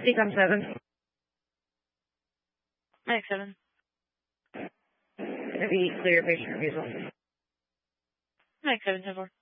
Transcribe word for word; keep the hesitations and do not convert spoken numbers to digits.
C com seven. Mike seven. Gonna be clear patient refusal. Mike seven ten four.